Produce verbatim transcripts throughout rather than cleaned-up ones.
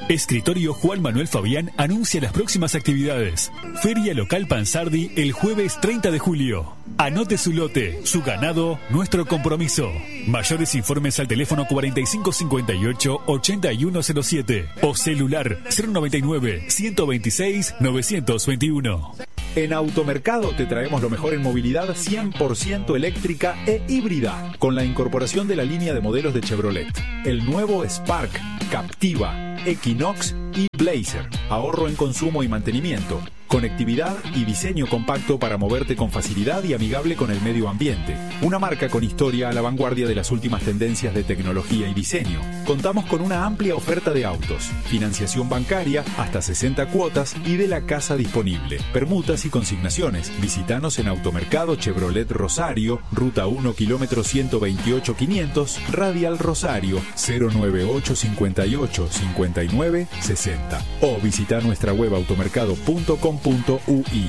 Escritorio Juan Manuel Fabián anuncia las próximas actividades. Feria Local Pansardi el jueves treinta de julio. Anote su lote, su ganado, nuestro compromiso. Mayores informes al teléfono cuarenta y cinco cincuenta y ocho ochenta y uno cero siete o celular cero noventa y nueve ciento veintiséis novecientos veintiuno. En Automercado te traemos lo mejor en movilidad cien por ciento eléctrica e híbrida, con la incorporación de la línea de modelos de Chevrolet. El nuevo Spark, Captiva, Equinox y Blazer. Ahorro en consumo y mantenimiento. Conectividad y diseño compacto para moverte con facilidad y amigable con el medio ambiente. Una marca con historia a la vanguardia de las últimas tendencias de tecnología y diseño. Contamos con una amplia oferta de autos, financiación bancaria, hasta sesenta cuotas y de la casa disponible. Permutas y consignaciones. Visítanos en Automercado Chevrolet Rosario, Ruta uno, kilómetro ciento veintiocho quinientos, Radial Rosario, cero nueve ocho cincuenta y ocho cincuenta y nueve sesenta. O visita nuestra web automercado punto com punto u i.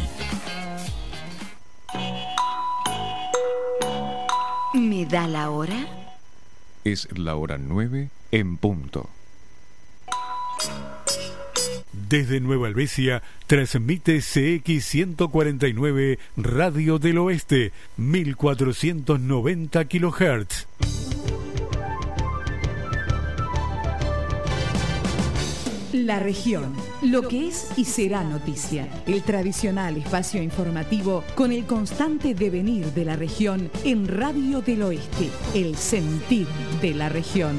¿Me da la hora? Es la hora nueve en punto. Desde Nueva Helvecia transmite C X ciento cuarenta y nueve Radio del Oeste, mil cuatrocientos noventa kilohertz. La región, lo que es y será noticia. El tradicional espacio informativo con el constante devenir de la región en Radio del Oeste, el sentir de la región.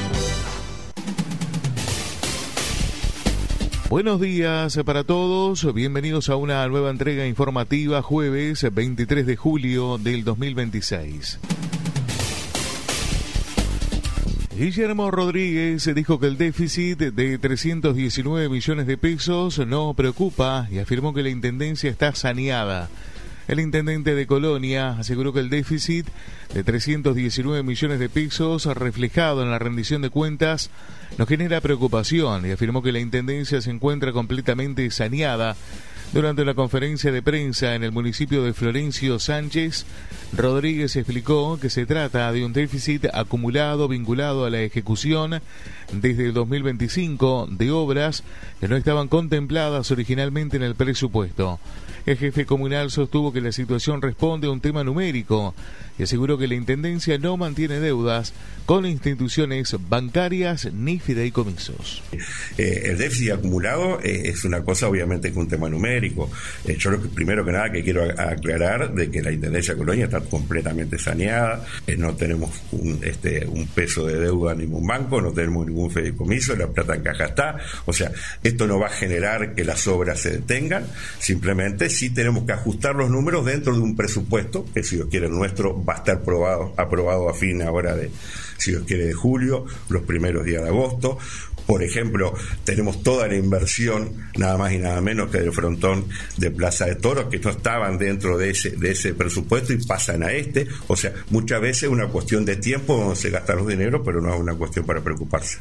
Buenos días para todos, bienvenidos a una nueva entrega informativa jueves veintitrés de julio del dos mil veintiséis. Guillermo Rodríguez dijo que el déficit de trescientos diecinueve millones de pesos no preocupa y afirmó que la intendencia está saneada. El intendente de Colonia aseguró que el déficit de trescientos diecinueve millones de pesos reflejado en la rendición de cuentas no genera preocupación y afirmó que la intendencia se encuentra completamente saneada. Durante una conferencia de prensa en el municipio de Florencio Sánchez, Rodríguez explicó que se trata de un déficit acumulado vinculado a la ejecución desde el dos mil veinticinco de obras que no estaban contempladas originalmente en el presupuesto. El jefe comunal sostuvo que la situación responde a un tema numérico y aseguró que la intendencia no mantiene deudas con instituciones bancarias ni fideicomisos. Eh, el déficit acumulado eh, es una cosa obviamente que un tema numérico. Eh, yo lo que, primero que nada que quiero aclarar de que la intendencia de Colonia está completamente saneada, eh, no tenemos un, este, un peso de deuda en ningún banco, no tenemos ningún fideicomiso, la plata en caja está, o sea, esto no va a generar que las obras se detengan, simplemente sí tenemos que ajustar los números dentro de un presupuesto que, si Dios quiere, nuestro va a estar aprobado, aprobado a fin ahora de, si Dios quiere, de julio, los primeros días de agosto. Por ejemplo, tenemos toda la inversión, nada más y nada menos que del frontón de Plaza de Toros, que no estaban dentro de ese, de ese presupuesto y pasan a este. O sea, muchas veces es una cuestión de tiempo donde se gastan los dineros, pero no es una cuestión para preocuparse.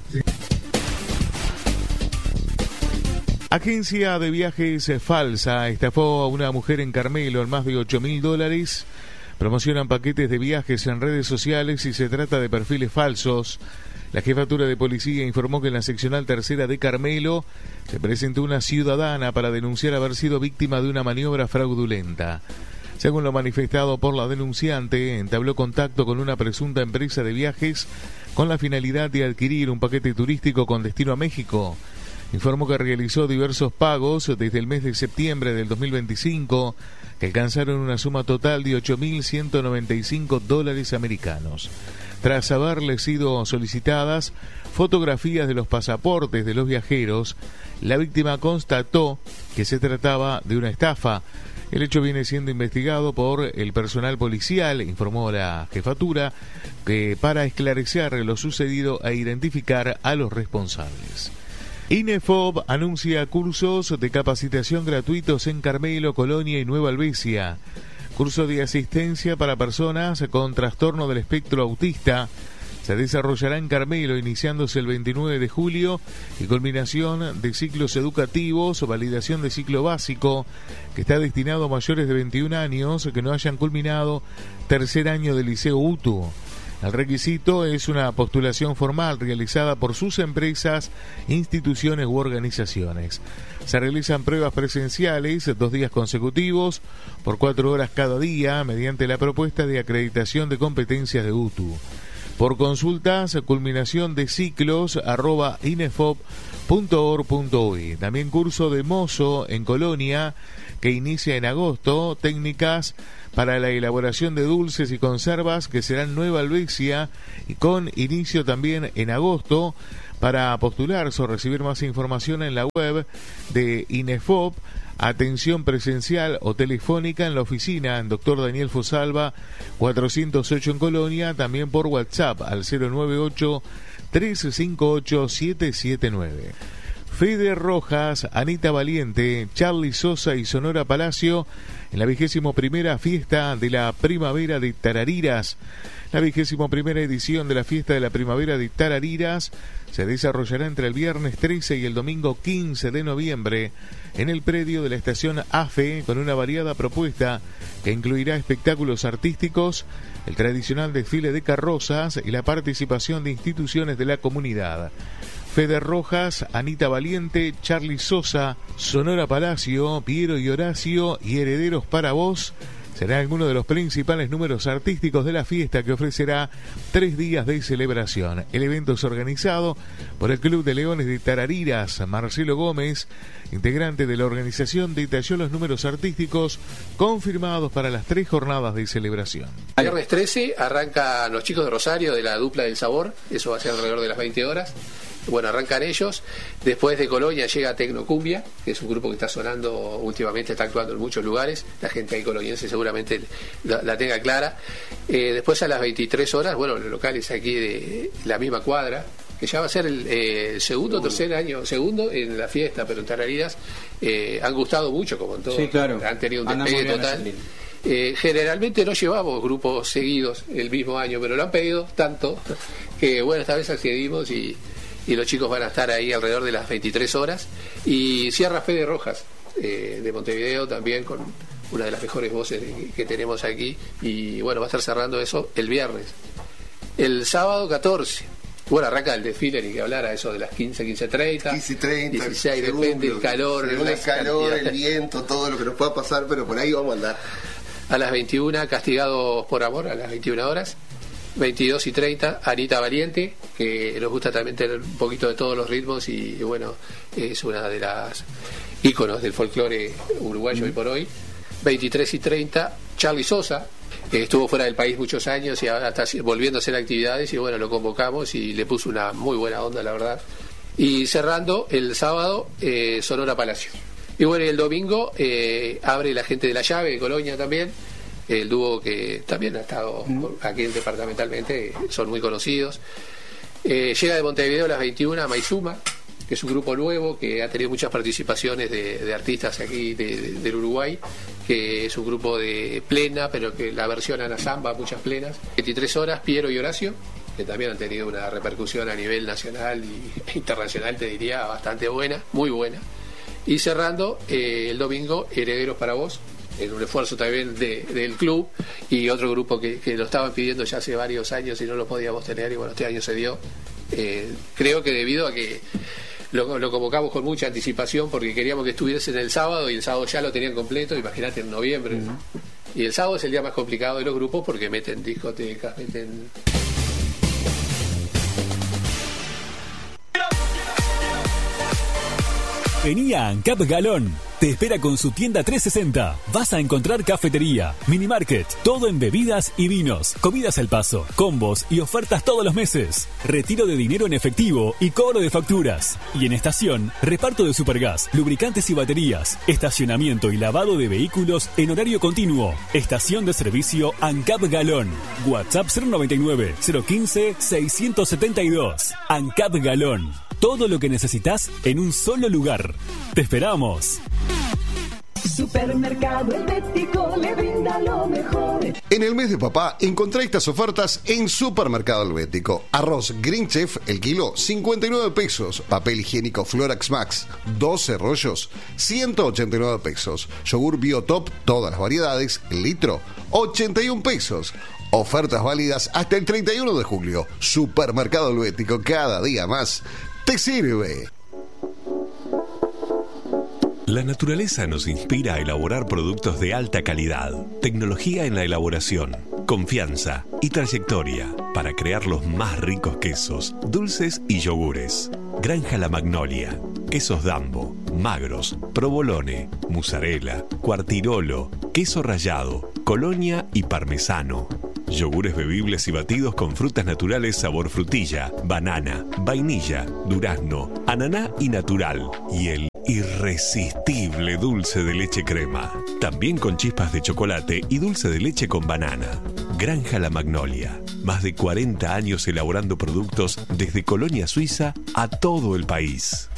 Agencia de viajes falsa estafó a una mujer en Carmelo en más de ocho mil dólares. Promocionan paquetes de viajes en redes sociales y se trata de perfiles falsos. La jefatura de policía informó que en la seccional tercera de Carmelo se presentó una ciudadana para denunciar haber sido víctima de una maniobra fraudulenta. Según lo manifestado por la denunciante, entabló contacto con una presunta empresa de viajes con la finalidad de adquirir un paquete turístico con destino a México. Informó que realizó diversos pagos desde el mes de septiembre del dos mil veinticinco que alcanzaron una suma total de ocho mil ciento noventa y cinco dólares americanos. Tras haberle sido solicitadas fotografías de los pasaportes de los viajeros, la víctima constató que se trataba de una estafa. El hecho viene siendo investigado por el personal policial, informó la jefatura, que para esclarecer lo sucedido e identificar a los responsables. INEFOB anuncia cursos de capacitación gratuitos en Carmelo, Colonia y Nueva Helvecia. Curso de asistencia para personas con trastorno del espectro autista se desarrollará en Carmelo, iniciándose el veintinueve de julio y culminación de ciclos educativos o validación de ciclo básico, que está destinado a mayores de veintiún años que no hayan culminado tercer año del Liceo U T U. El requisito es una postulación formal realizada por sus empresas, instituciones u organizaciones. Se realizan pruebas presenciales dos días consecutivos por cuatro horas cada día mediante la propuesta de acreditación de competencias de U T U. Por consultas, culminación de ciclos arroba inefop punto org punto uy. También curso de mozo en Colonia que inicia en agosto, técnicas para la elaboración de dulces y conservas que serán Nueva Albesia y con inicio también en agosto. Para postularse o recibir más información en la web de Inefop, atención presencial o telefónica en la oficina en Doctor Daniel Fosalva cuatrocientos ocho en Colonia, también por WhatsApp al cero nueve ocho, tres cinco ocho, siete siete nueve. Fede Rojas, Anita Valiente, Charly Sosa y Sonora Palacio en la vigésimo primera fiesta de la primavera de Tarariras. La vigésimo primera edición de la fiesta de la primavera de Tarariras se desarrollará entre el viernes trece y el domingo quince de noviembre en el predio de la estación AFE con una variada propuesta que incluirá espectáculos artísticos, el tradicional desfile de carrozas y la participación de instituciones de la comunidad. Fede Rojas, Anita Valiente, Charly Sosa, Sonora Palacio, Piero y Horacio y Herederos para Vos será alguno de los principales números artísticos de la fiesta que ofrecerá tres días de celebración. El evento es organizado por el Club de Leones de Tarariras. Marcelo Gómez, integrante de la organización, detalló los números artísticos confirmados para las tres jornadas de celebración. El viernes trece arrancan los chicos de Rosario de la Dupla del Sabor, eso va a ser alrededor de las veinte horas. Bueno, arrancan ellos. Después de Colonia llega Tecnocumbia, que es un grupo que está sonando últimamente, está actuando en muchos lugares. La gente ahí coloniense seguramente la, la tenga clara. Eh, después a las veintitrés horas, bueno, los locales aquí de la misma cuadra, que ya va a ser el eh, segundo o tercer año, segundo en la fiesta, pero en Tarariras eh, han gustado mucho, como en todo. Sí, claro. Han tenido un despegue total. Eh, generalmente no llevamos grupos seguidos el mismo año, pero lo han pedido tanto que, bueno, esta vez accedimos y... y los chicos van a estar ahí alrededor de las veintitrés horas. Y cierra Fede Rojas, eh, de Montevideo, también con una de las mejores voces que tenemos aquí. Y bueno, va a estar cerrando eso el viernes. El sábado catorce, bueno, arranca el desfile, ni que hablar, a eso de las quince, quince treinta, quince treinta, dieciséis, depende del calor, según el calor, el viento, todo lo que nos pueda pasar, pero por ahí vamos a andar. A las veintiuna, Castigados por Amor, a las veintiuna horas. veintidós y treinta, Anita Valiente, que nos gusta también tener un poquito de todos los ritmos y, y bueno, es una de las íconos del folclore uruguayo hoy por hoy. veintitrés y treinta, Charly Sosa, que estuvo fuera del país muchos años y ahora está volviendo a hacer actividades y bueno, lo convocamos y le puso una muy buena onda, la verdad. Y cerrando el sábado, eh, Sonora Palacio. Y bueno, el domingo eh, abre la gente de La Llave, de Colonia también, el dúo que también ha estado aquí departamentalmente, son muy conocidos. Eh, llega de Montevideo a las veintiuna Maizuma, que es un grupo nuevo que ha tenido muchas participaciones de, de artistas aquí de, de, del Uruguay, que es un grupo de plena, pero que la versionan a samba, muchas plenas. veintitrés horas, Piero y Horacio, que también han tenido una repercusión a nivel nacional e internacional, te diría, bastante buena, muy buena. Y cerrando eh, el domingo, Herederos para Vos, en un esfuerzo también de, del club y otro grupo que, que lo estaban pidiendo ya hace varios años y no lo podíamos tener y bueno, este año se dio. Eh, creo que debido a que lo, lo convocamos con mucha anticipación porque queríamos que estuviesen el sábado y el sábado ya lo tenían completo, imagínate en noviembre. Uh-huh. Y el sábado es el día más complicado de los grupos porque meten discotecas, meten... Vení a ANCAP Galón. Te espera con su tienda trescientos sesenta. Vas a encontrar cafetería, mini market, todo en bebidas y vinos, comidas al paso, combos y ofertas todos los meses. Retiro de dinero en efectivo y cobro de facturas. Y en estación, reparto de supergas, lubricantes y baterías, estacionamiento y lavado de vehículos en horario continuo. Estación de servicio ANCAP Galón. WhatsApp cero noventa y nueve, cero quince, seiscientos setenta y dos. ANCAP Galón. Todo lo que necesitas en un solo lugar. ¡Te esperamos! Supermercado Helvético le brinda lo mejor. En el mes de papá encontrá estas ofertas en Supermercado Helvético. Arroz Green Chef, el kilo, cincuenta y nueve pesos. Papel higiénico Florax Max, doce rollos, ciento ochenta y nueve pesos. Yogur Biotop, todas las variedades, el litro, ochenta y un pesos. Ofertas válidas hasta el treinta y uno de julio. Supermercado Helvético, cada día más te sirve. La naturaleza nos inspira a elaborar productos de alta calidad, tecnología en la elaboración, confianza y trayectoria para crear los más ricos quesos, dulces y yogures. Granja La Magnolia, quesos Dambo, magros, provolone, mozzarella, quartirolo, queso rallado, colonia y parmesano. Yogures bebibles y batidos con frutas naturales sabor frutilla, banana, vainilla, durazno, ananá y natural. Y el irresistible dulce de leche crema. También con chispas de chocolate y dulce de leche con banana. Granja La Magnolia. Más de cuarenta años elaborando productos desde Colonia Suiza a todo el país.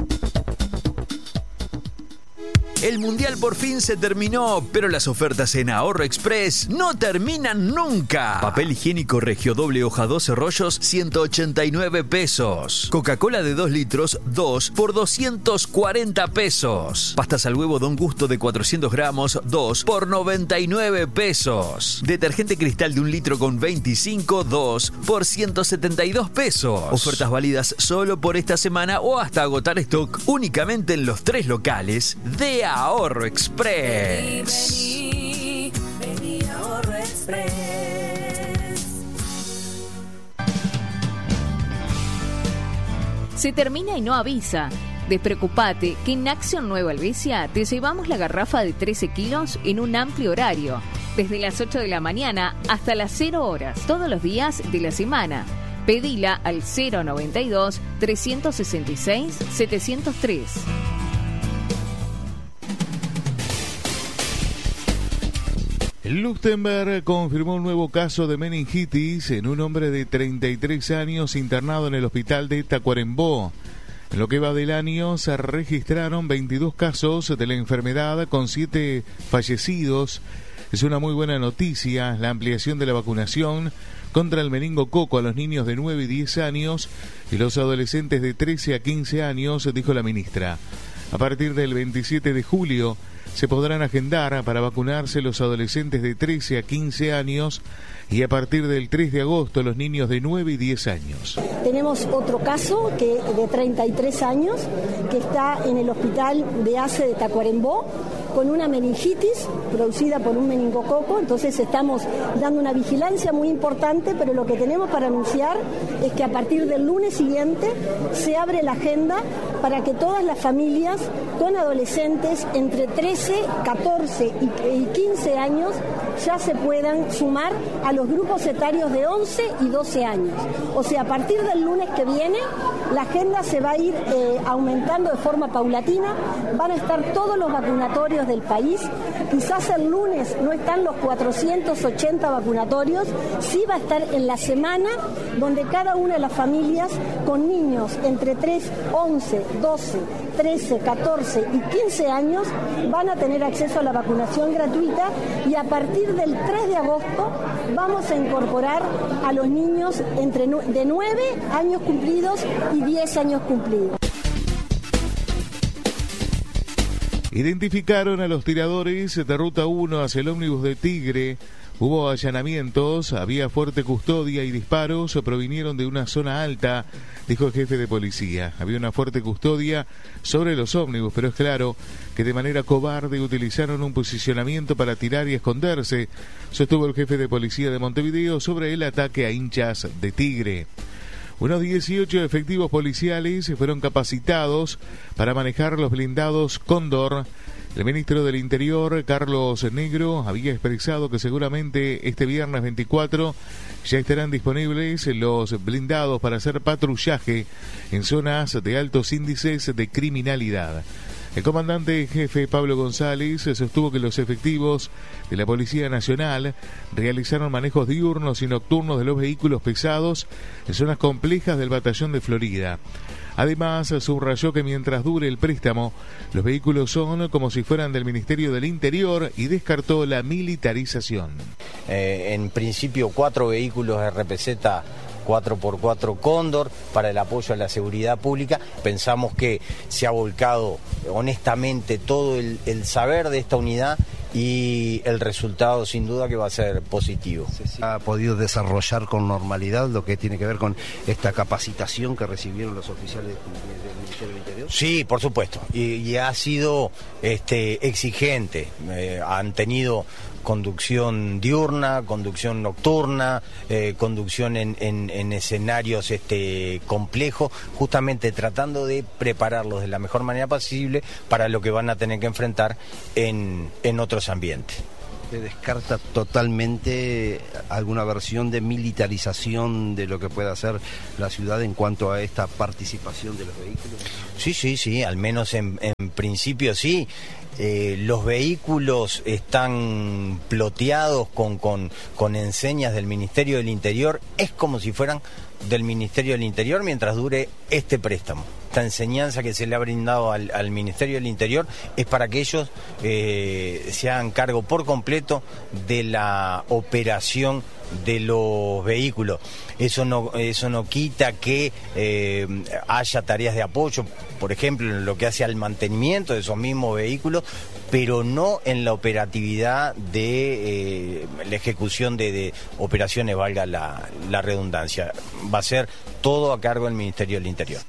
El Mundial por fin se terminó, pero las ofertas en Ahorro Express no terminan nunca. Papel higiénico Regio doble hoja doce rollos, ciento ochenta y nueve pesos. Coca-Cola de dos litros, dos por doscientos cuarenta pesos. Pastas al huevo Don Gusto de cuatrocientos gramos, dos por noventa y nueve pesos. Detergente Cristal de un litro con veinticinco, dos por ciento setenta y dos pesos. Ofertas válidas solo por esta semana o hasta agotar stock únicamente en los tres locales de Ahorro Express. Vení, vení, vení, Ahorro Express. Se termina y no avisa. Despreocupate que en Acción Nueva Helvecia te llevamos la garrafa de trece kilos en un amplio horario, desde las ocho de la mañana hasta las cero horas, todos los días de la semana. Pedila al cero noventa y dos, trescientos sesenta y seis, setecientos tres. Luxemburgo confirmó un nuevo caso de meningitis en un hombre de treinta y tres años internado en el hospital de Tacuarembó. En lo que va del año se registraron veintidós casos de la enfermedad con siete fallecidos. Es una muy buena noticia la ampliación de la vacunación contra el meningococo a los niños de nueve y diez años y los adolescentes de trece a quince años, dijo la ministra. A partir del veintisiete de julio se podrán agendar para vacunarse los adolescentes de trece a quince años y a partir del tres de agosto los niños de nueve y diez años. Tenemos otro caso que de treinta y tres años que está en el hospital de A C E de Tacuarembó con una meningitis producida por un meningococo, entonces estamos dando una vigilancia muy importante, pero lo que tenemos para anunciar es que a partir del lunes siguiente se abre la agenda para que todas las familias con adolescentes entre trece, catorce y quince años ya se puedan sumar a los grupos etarios de once y doce años. O sea, a partir del lunes que viene, la agenda se va a ir eh, aumentando de forma paulatina, van a estar todos los vacunatorios del país, quizás el lunes no están los cuatrocientos ochenta vacunatorios, sí va a estar en la semana donde cada una de las familias con niños entre tres, once, doce, trece, catorce y quince años van a tener acceso a la vacunación gratuita y a partir del tres de agosto vamos a incorporar a los niños entre de nueve años cumplidos y diez años cumplidos. Identificaron a los tiradores de Ruta uno hacia el ómnibus de Tigre. Hubo allanamientos, había fuerte custodia y disparos provinieron de una zona alta, dijo el jefe de policía. Había una fuerte custodia sobre los ómnibus, pero es claro que de manera cobarde utilizaron un posicionamiento para tirar y esconderse, sostuvo el jefe de policía de Montevideo sobre el ataque a hinchas de Tigre. Unos dieciocho efectivos policiales fueron capacitados para manejar los blindados Cóndor. El ministro del Interior, Carlos Negro, había expresado que seguramente este viernes veinticuatro ya estarán disponibles los blindados para hacer patrullaje en zonas de altos índices de criminalidad. El comandante jefe Pablo González sostuvo que los efectivos de la Policía Nacional realizaron manejos diurnos y nocturnos de los vehículos pesados en zonas complejas del batallón de Florida. Además, subrayó que mientras dure el préstamo, los vehículos son como si fueran del Ministerio del Interior y descartó la militarización. Eh, en principio, cuatro vehículos R P Z cuatro por cuatro Cóndor para el apoyo a la seguridad pública. Pensamos que se ha volcado honestamente todo el, el saber de esta unidad y el resultado sin duda que va a ser positivo. ¿Se ha podido desarrollar con normalidad lo que tiene que ver con esta capacitación que recibieron los oficiales del Ministerio del Interior? Sí, por supuesto, y, y ha sido este, exigente, eh, han tenido conducción diurna, conducción nocturna, eh, conducción en, en, en escenarios este, complejos, justamente tratando de prepararlos de la mejor manera posible para lo que van a tener que enfrentar en, en otros ambientes. ¿Se descarta totalmente alguna versión de militarización de lo que pueda hacer la ciudad en cuanto a esta participación de los vehículos? Sí, sí, sí, al menos en, en principio sí. Eh, los vehículos están ploteados con, con, con enseñas del Ministerio del Interior. Es como si fueran del Ministerio del Interior mientras dure este préstamo. Esta enseñanza que se le ha brindado al, al Ministerio del Interior es para que ellos eh, se hagan cargo por completo de la operación de los vehículos. Eso no, eso no quita que eh, haya tareas de apoyo, por ejemplo, en lo que hace al mantenimiento de esos mismos vehículos, pero no en la operatividad de eh, la ejecución de, de operaciones, valga la, la redundancia. Va a ser todo a cargo del Ministerio del Interior.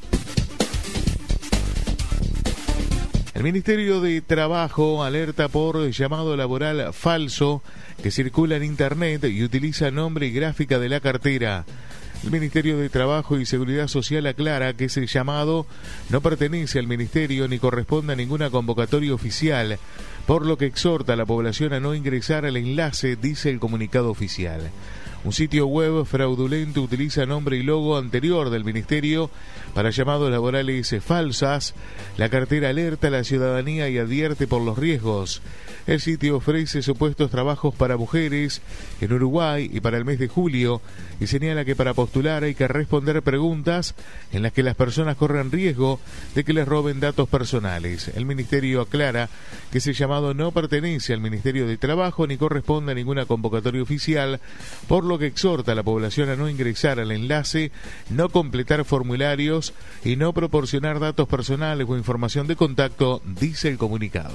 El Ministerio de Trabajo alerta por llamado laboral falso que circula en Internet y utiliza nombre y gráfica de la cartera. El Ministerio de Trabajo y Seguridad Social aclara que ese llamado no pertenece al Ministerio ni corresponde a ninguna convocatoria oficial, por lo que exhorta a la población a no ingresar al enlace, dice el comunicado oficial. Un sitio web fraudulento utiliza nombre y logo anterior del Ministerio para llamados laborales falsas. La cartera alerta a la ciudadanía y advierte por los riesgos. El sitio ofrece supuestos trabajos para mujeres en Uruguay y para el mes de julio y señala que para postular hay que responder preguntas en las que las personas corren riesgo de que les roben datos personales. El Ministerio aclara que ese llamado no pertenece al Ministerio de Trabajo ni corresponde a ninguna convocatoria oficial, por lo que exhorta a la población a no ingresar al enlace, no completar formularios y no proporcionar datos personales o información de contacto, dice el comunicado.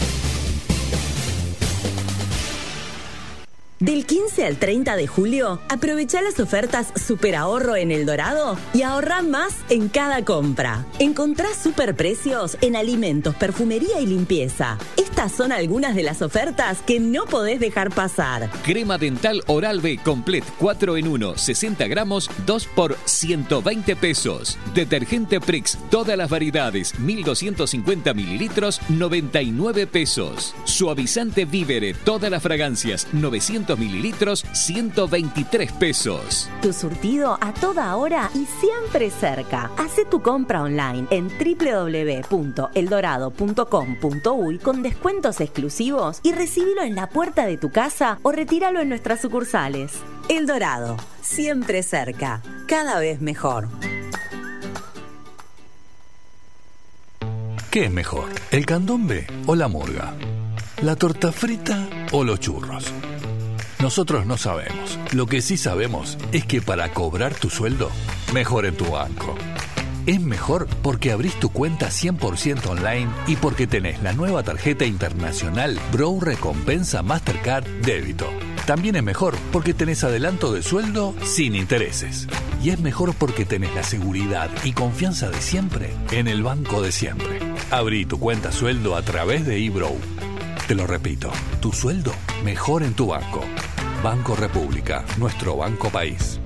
Del quince al treinta de julio, aprovecha las ofertas Super Ahorro en El Dorado y ahorrá más en cada compra. Encontrá superprecios en alimentos, perfumería y limpieza. Estas son algunas de las ofertas que no podés dejar pasar. Crema dental Oral-B Complet cuatro en uno, sesenta gramos, dos por ciento veinte pesos. Detergente Prix, todas las variedades, mil doscientos cincuenta mililitros, noventa y nueve pesos. Suavizante Vívere, todas las fragancias, novecientos mililitros, ciento veintitrés pesos. Tu surtido a toda hora y siempre cerca. Hacé tu compra online en doble u doble u doble u punto eldorado punto com punto uy con descuentos exclusivos y recibilo en la puerta de tu casa o retíralo en nuestras sucursales. El Dorado, siempre cerca, cada vez mejor. ¿Qué es mejor, el candombe o la murga? ¿La torta frita o los churros? Nosotros no sabemos. Lo que sí sabemos es que para cobrar tu sueldo, mejor en tu banco. Es mejor porque abrís tu cuenta cien por ciento online y porque tenés la nueva tarjeta internacional Bro Recompensa Mastercard Débito. También es mejor porque tenés adelanto de sueldo sin intereses. Y es mejor porque tenés la seguridad y confianza de siempre en el banco de siempre. Abrí tu cuenta sueldo a través de eBrow. Te lo repito, tu sueldo mejor en tu banco. Banco República, nuestro banco país.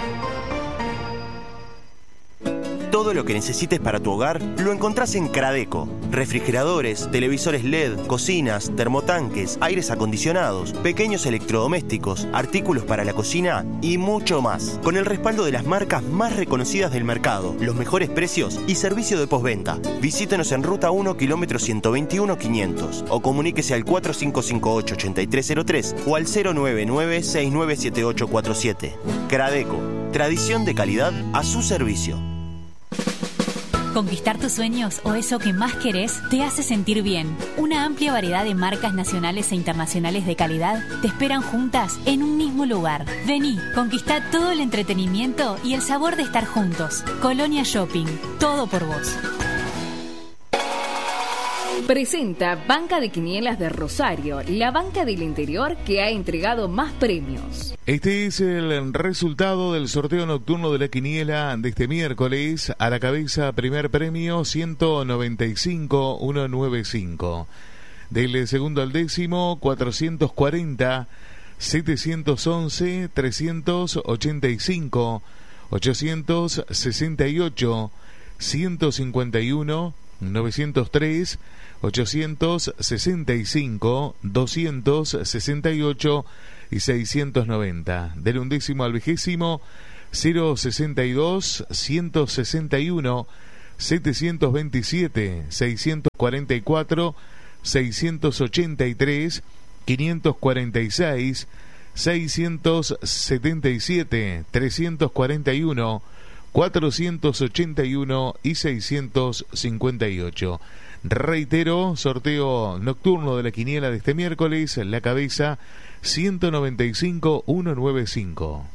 Todo lo que necesites para tu hogar lo encontrás en Cradeco. Refrigeradores, televisores L E D, cocinas, termotanques, aires acondicionados, pequeños electrodomésticos, artículos para la cocina y mucho más. Con el respaldo de las marcas más reconocidas del mercado, los mejores precios y servicio de postventa. Visítenos en Ruta uno, kilómetro ciento veintiuno, quinientos o comuníquese al cuatro cinco cinco ocho, ocho tres cero tres o al cero nueve nueve, seis nueve siete ocho cuatro siete. Cradeco, tradición de calidad a su servicio. Conquistar tus sueños o eso que más querés te hace sentir bien. Una amplia variedad de marcas nacionales e internacionales de calidad te esperan juntas en un mismo lugar. Vení, conquistá todo el entretenimiento y el sabor de estar juntos. Colonia Shopping, todo por vos. Presenta Banca de Quinielas de Rosario, la banca del interior que ha entregado más premios. Este es el resultado del sorteo nocturno de la quiniela de este miércoles. A la cabeza, primer premio, ciento noventa y cinco mil ciento noventa y cinco. Del segundo al décimo, cuatrocientos cuarenta, setecientos once, trescientos ochenta y cinco, ochocientos sesenta y ocho, ciento cincuenta y uno, novecientos tres, ochocientos sesenta y cinco, doscientos sesenta y ocho y seiscientos noventa. Del undécimo al vigésimo, cero sesenta y dos, ciento sesenta y uno, setecientos veintisiete, seiscientos cuarenta y cuatro, seiscientos ochenta y tres, quinientos cuarenta y seis, seiscientos setenta y siete, trescientos cuarenta y uno, cuatrocientos ochenta y uno y seiscientos cincuenta y ocho. Reitero, sorteo nocturno de la quiniela de este miércoles, la cabeza ciento noventa y cinco mil ciento noventa y cinco.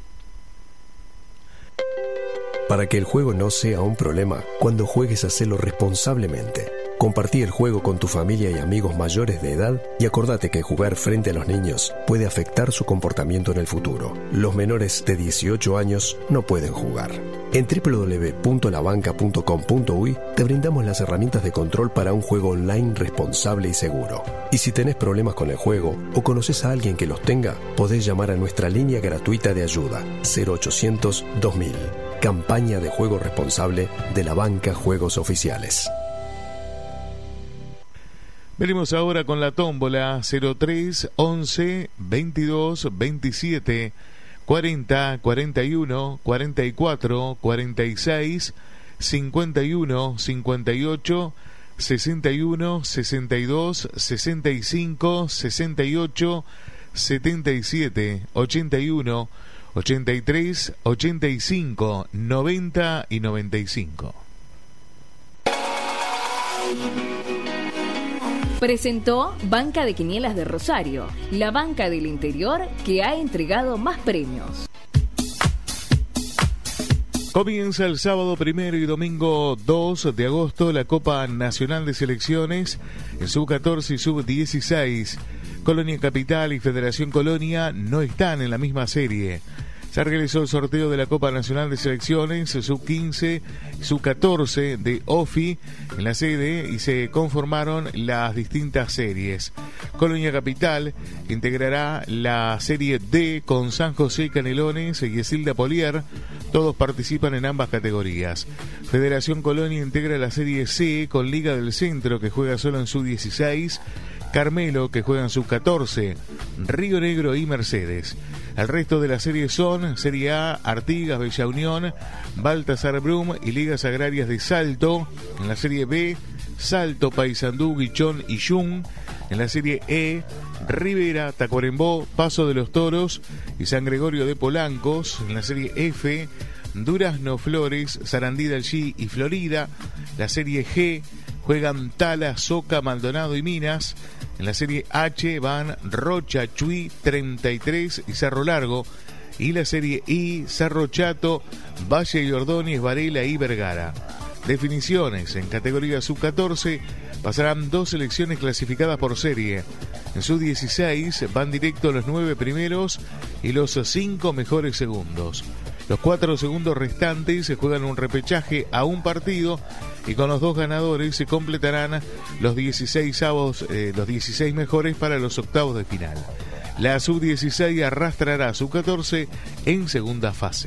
Para que el juego no sea un problema, cuando juegues hacelo responsablemente. Compartí el juego con tu familia y amigos mayores de edad y acordate que jugar frente a los niños puede afectar su comportamiento en el futuro. Los menores de dieciocho años no pueden jugar. En doble u doble u doble u punto la banca punto com punto uy te brindamos las herramientas de control para un juego online responsable y seguro. Y si tenés problemas con el juego o conoces a alguien que los tenga, podés llamar a nuestra línea gratuita de ayuda cero ochocientos, dos mil. Campaña de juego responsable de la banca Juegos Oficiales. Venimos ahora con la tómbola cero tres, once, veintidós, veintisiete, cuarenta, cuarenta y uno, cuarenta y cuatro, cuarenta y seis, cincuenta y uno, cincuenta y ocho, sesenta y uno, sesenta y dos, sesenta y cinco, sesenta y ocho, setenta y siete, ochenta y uno, ochenta y tres, ochenta y cinco, noventa y noventa y cinco. Presentó Banca de Quinielas de Rosario, la banca del interior que ha entregado más premios. Comienza el sábado primero y domingo dos de agosto la Copa Nacional de Selecciones en sub catorce y sub dieciséis. Colonia Capital y Federación Colonia no están en la misma serie. Se realizó el sorteo de la Copa Nacional de Selecciones sub quince y sub catorce de O F I en la sede y se conformaron las distintas series. Colonia Capital integrará la serie D con San José Canelones y Esilda Polier. Todos participan en ambas categorías. Federación Colonia integra la serie C con Liga del Centro, que juega solo en sub dieciséis, Carmelo, que juega en sub catorce, Río Negro y Mercedes. El resto de las series son Serie A, Artigas, Bella Unión, Baltasar Brum y Ligas Agrarias de Salto. En la Serie B, Salto, Paysandú, Guichón y Yung. En la Serie E, Rivera, Tacuarembó, Paso de los Toros y San Gregorio de Polancos. En la Serie F, Durazno, Flores, Sarandí del Allí y Florida. La Serie G, juegan Tala, Soca, Maldonado y Minas. En la Serie H van Rocha, Chuy, treinta y tres y Cerro Largo. Y la Serie I, Cerro Chato, Valle y Ordóñez, Varela y Vergara. Definiciones: en categoría sub catorce pasarán dos selecciones clasificadas por serie. En sub dieciséis van directo los nueve primeros y los cinco mejores segundos. Los cuatro segundos restantes se juegan un repechaje a un partido y con los dos ganadores se completarán los dieciséis, avos, eh, los dieciséis mejores para los octavos de final. La sub dieciséis arrastrará a sub catorce en segunda fase.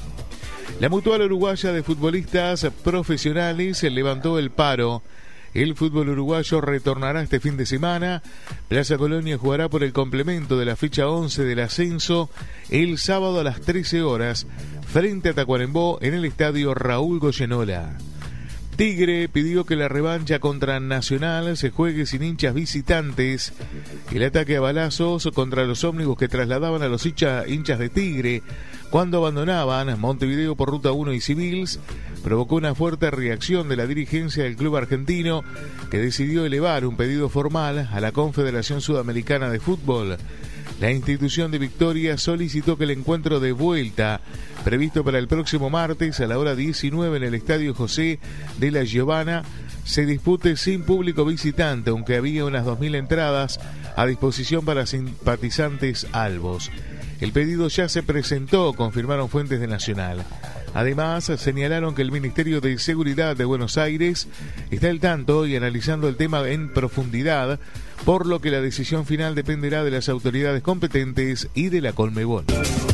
La Mutual Uruguaya de Futbolistas Profesionales levantó el paro. El fútbol uruguayo retornará este fin de semana. Plaza Colonia jugará por el complemento de la fecha once del ascenso el sábado a las trece horas frente a Tacuarembó en el estadio Raúl Goyenola. Tigre pidió que la revancha contra Nacional se juegue sin hinchas visitantes. El ataque a balazos contra los ómnibus que trasladaban a los hincha, hinchas de Tigre cuando abandonaban Montevideo por Ruta uno y Civils provocó una fuerte reacción de la dirigencia del club argentino, que decidió elevar un pedido formal a la Confederación Sudamericana de Fútbol. La institución de Victoria solicitó que el encuentro de vuelta, previsto para el próximo martes a la hora diecinueve en el Estadio José de la Giovana, se dispute sin público visitante, aunque había unas dos mil entradas a disposición para simpatizantes albos. El pedido ya se presentó, confirmaron fuentes de Nacional. Además, señalaron que el Ministerio de Seguridad de Buenos Aires está al tanto y analizando el tema en profundidad, por lo que la decisión final dependerá de las autoridades competentes y de la Conmebol.